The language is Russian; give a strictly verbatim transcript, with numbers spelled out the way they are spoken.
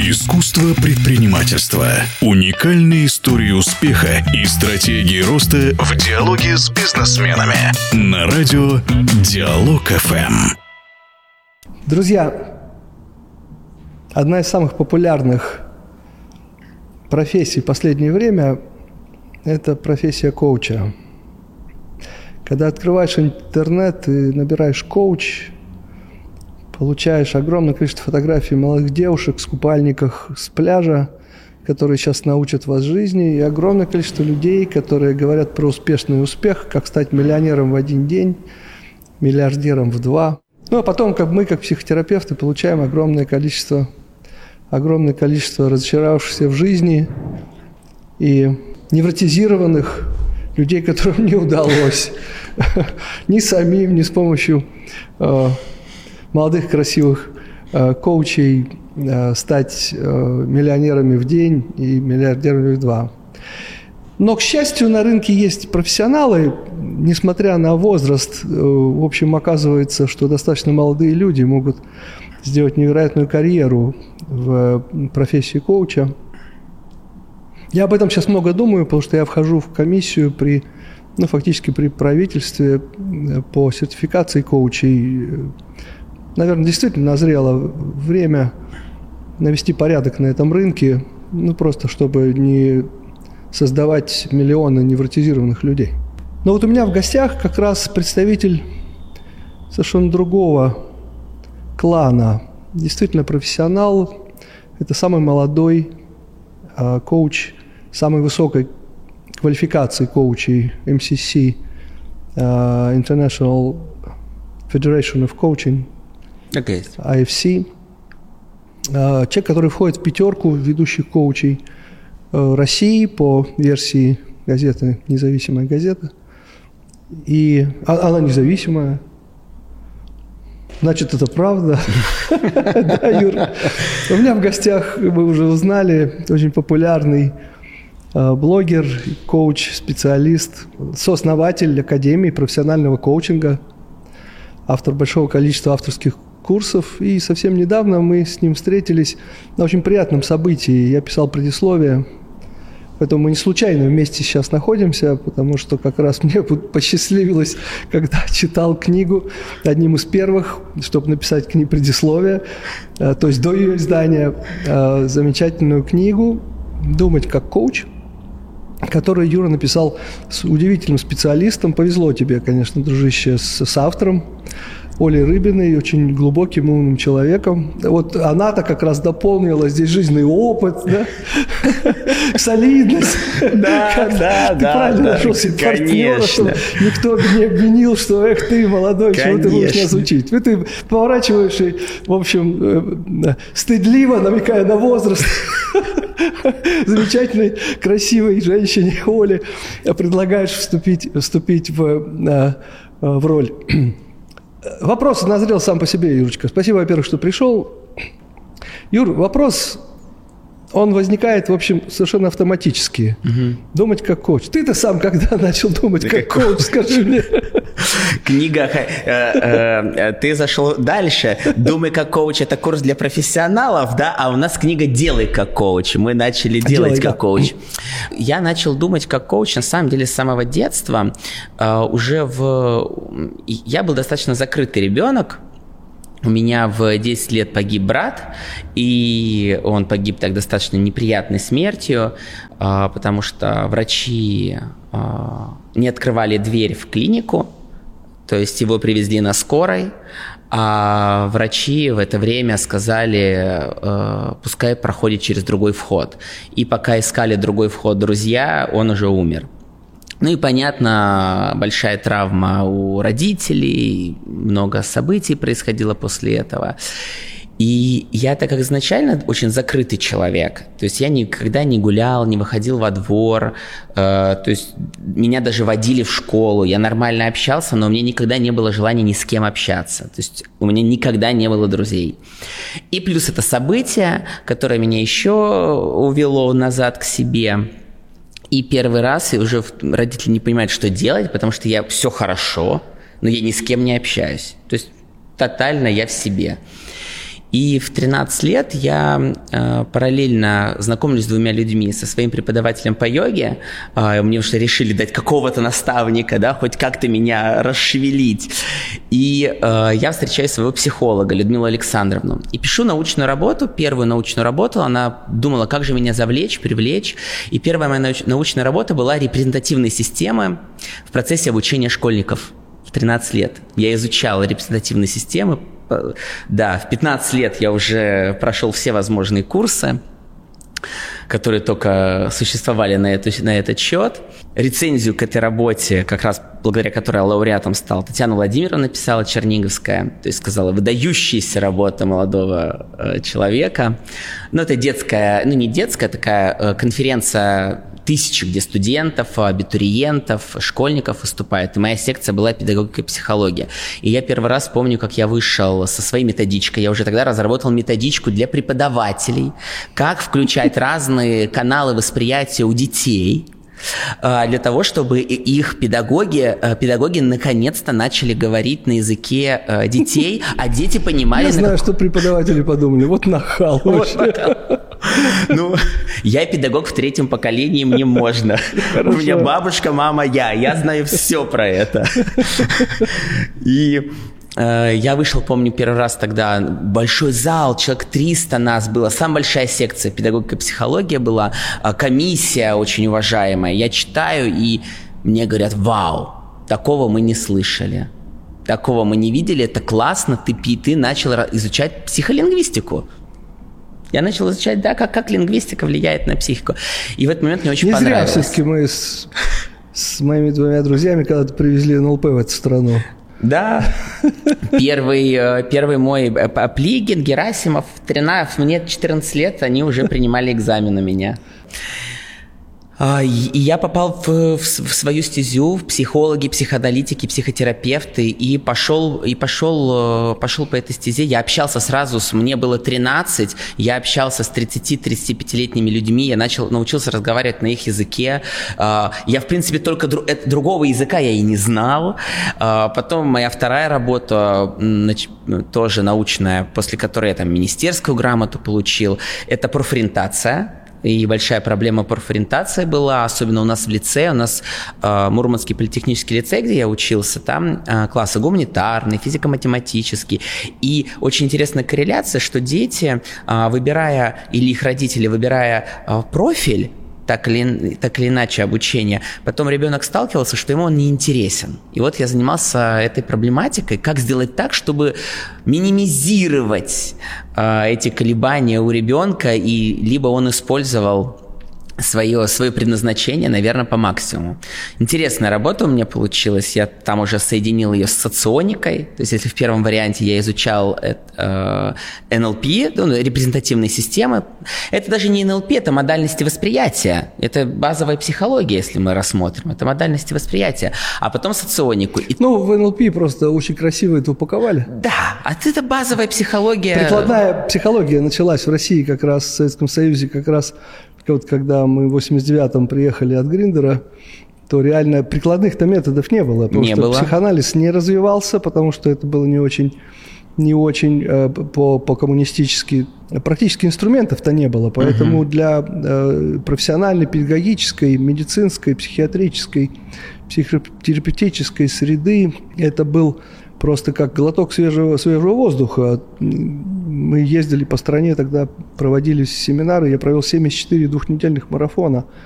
Искусство предпринимательства. Уникальные истории успеха и стратегии роста в диалоге с бизнесменами. На радио Диалог эф эм. Друзья, одна из самых популярных профессий в последнее время – это профессия коуча. Когда открываешь интернет и набираешь «коуч», получаешь огромное количество фотографий молодых девушек в купальниках с пляжа, которые сейчас научат вас жизни, и огромное количество людей, которые говорят про успешный успех, как стать миллионером в один день, миллиардером в два. Ну, а потом, как мы, как психотерапевты, получаем огромное количество, огромное количество разочаровавшихся в жизни и невротизированных людей, которым не удалось ни самим, ни с помощью э, молодых красивых э, коучей э, стать э, миллионерами в день и миллиардерами в два. Но, к счастью, на рынке есть профессионалы, несмотря на возраст, э, в общем, оказывается, что достаточно молодые люди могут сделать невероятную карьеру в профессии коуча. Я об этом сейчас много думаю, потому что я вхожу в комиссию при, ну, фактически при правительстве по сертификации коучей. Наверное, действительно назрело время навести порядок на этом рынке, ну, просто чтобы не создавать миллионы невротизированных людей. Но вот у меня в гостях как раз представитель совершенно другого клана, действительно профессионал. Это самый молодой э, коуч, самой высокой квалификации коучей эм си си, э, International Federation of Coaching, okay. ай эф си. Э, человек, который входит в пятерку ведущих коучей э, России по версии газеты «Независимая газета». И а, она независимая. Значит, это правда. Да, Юра. У меня в гостях, вы уже узнали, очень популярный блогер, коуч, специалист, сооснователь Академии профессионального коучинга, автор большого количества авторских курсов. И совсем недавно мы с ним встретились на очень приятном событии. Я писал предисловие. Поэтому мы не случайно вместе сейчас находимся, потому что как раз мне посчастливилось, когда читал книгу, одним из первых, чтобы написать к ней предисловие, то есть до ее издания, замечательную книгу «Думать как коуч», которую Юра написал с удивительным специалистом. Повезло тебе, конечно, дружище, с, с автором Олей Рыбиной, очень глубоким, умным человеком. Вот она-то как раз дополнила здесь жизненный опыт, да? Солидность. Да, да, да. Ты правильно нашел себе партнера, чтобы никто не обвинил, что, эх ты, молодой, чего ты будешь нас учить. Ты поворачиваешь и, в общем, стыдливо, намекая на возраст, замечательной, красивой женщине Оле предлагаешь вступить, вступить в, в роль. Вопрос назрел сам по себе, Юрочка. Спасибо, во-первых, что пришел. Юр, вопрос, он возникает, в общем, совершенно автоматически. Угу. Думать как коуч. Ты-то сам когда начал думать да как, как коуч, скажи мне. Книга, ты зашел дальше. «Думай как коуч» – это курс для профессионалов, да, а у нас книга «Делай как коуч». Мы начали делать Делай, как да. коуч. Я начал думать как коуч, на самом деле, с самого детства. Уже в... Я был достаточно закрытый ребенок. У меня в десять лет погиб брат, и он погиб так достаточно неприятной смертью, потому что врачи не открывали дверь в клинику, то есть его привезли на скорой, а врачи в это время сказали, пускай проходит через другой вход. И пока искали другой вход друзья, он уже умер. Ну и, понятно, большая травма у родителей, много событий происходило после этого. И я, так как изначально очень закрытый человек, то есть я никогда не гулял, не выходил во двор, э, то есть меня даже водили в школу, я нормально общался, но у меня никогда не было желания ни с кем общаться, то есть у меня никогда не было друзей. И плюс это событие, которое меня еще увело назад к себе. И первый раз и уже родители не понимают, что делать, потому что я все хорошо, но я ни с кем не общаюсь. То есть тотально я в себе. И в тринадцать лет я э, параллельно знакомлюсь с двумя людьми, со своим преподавателем по йоге. Э, мне уже решили дать какого-то наставника, да, хоть как-то меня расшевелить. И э, я встречаю своего психолога Людмилу Александровну. И пишу научную работу, первую научную работу. Она думала, как же меня завлечь, привлечь. И первая моя науч- научная работа была «Репрезентативные системы в процессе обучения школьников». В тринадцать лет я изучал репрезентативные системы. Да, в пятнадцать лет я уже прошел все возможные курсы, которые только существовали на, эту, на этот счет. Рецензию к этой работе, как раз благодаря которой лауреатом стала Татьяна Владимировна, написала Черниговская. То есть сказала, выдающаяся работа молодого э, человека. Но это детская, ну не детская, такая э, конференция тысячи, где студентов, абитуриентов, школьников выступает. И моя секция была педагогика и психология. И я первый раз помню, как я вышел со своей методичкой. Я уже тогда разработал методичку для преподавателей, как включать разные каналы восприятия у детей, для того, чтобы их педагоги, педагоги наконец-то начали говорить на языке детей, а дети понимали... Я знаю, как... что преподаватели подумали, вот нахал. Вот ну, я педагог в третьем поколении, мне можно. Хорошо. У меня бабушка, мама, я. Я знаю все про это. И... Я вышел, помню, первый раз тогда, большой зал, человек триста нас было, самая большая секция, педагогика и психология была, комиссия очень уважаемая. Я читаю, и мне говорят, вау, такого мы не слышали, такого мы не видели, это классно, ты, ты начал изучать психолингвистику. Я начал изучать, да, как, как лингвистика влияет на психику. И в этот момент мне очень не понравилось. Не зря все-таки мы с, с моими двумя друзьями когда-то привезли эн эл пэ в эту страну. Да, первый, первый мой Плигин, Герасимов, тринадцать, мне четырнадцать лет, они уже принимали экзамен у меня. И я попал в, в, в свою стезю, в психологи, психоаналитики, психотерапевты, и пошел, и пошел, пошел по этой стезе. Я общался сразу, с, мне было тринадцать, я общался с тридцати-тридцатипятилетними людьми, я начал, научился разговаривать на их языке. Я, в принципе, только дру, другого языка я и не знал. Потом моя вторая работа, тоже научная, после которой я там министерскую грамоту получил, это профориентация. И большая проблема профориентации была, особенно у нас в лице, у нас э, Мурманский политехнический лицей, где я учился, там э, классы гуманитарные, физико-математические. И очень интересная корреляция, что дети, э, выбирая, или их родители, выбирая э, профиль, так или, так или иначе обучение, потом ребенок сталкивался, что ему он не интересен. И вот я занимался этой проблематикой, как сделать так, чтобы минимизировать э, эти колебания у ребенка, и либо он использовал свое, свое предназначение, наверное, по максимуму. Интересная работа у меня получилась. Я там уже соединил ее с соционикой. То есть, если в первом варианте я изучал э, эн эл пи, ну, репрезентативные системы, это даже не эн эл пи, это модальности восприятия. Это базовая психология, если мы рассмотрим. Это модальности восприятия. А потом соционику. И... Ну, в эн эл пи просто очень красиво это упаковали. Да, а это базовая психология. Прикладная психология началась в России как раз, в Советском Союзе как раз. Вот когда мы в восемьдесят девятом приехали от Гриндера, то реально прикладных-то методов не было. Потому не что было. Психоанализ не развивался, потому что это было не очень, не очень э, по, по-коммунистически. Практически инструментов-то не было. Поэтому uh-huh. для э, профессиональной, педагогической, медицинской, психиатрической, психотерапевтической среды это был просто как глоток свежего, свежего воздуха. Мы ездили по стране, тогда проводились семинары, я провел семьдесят четыре двухнедельных марафона.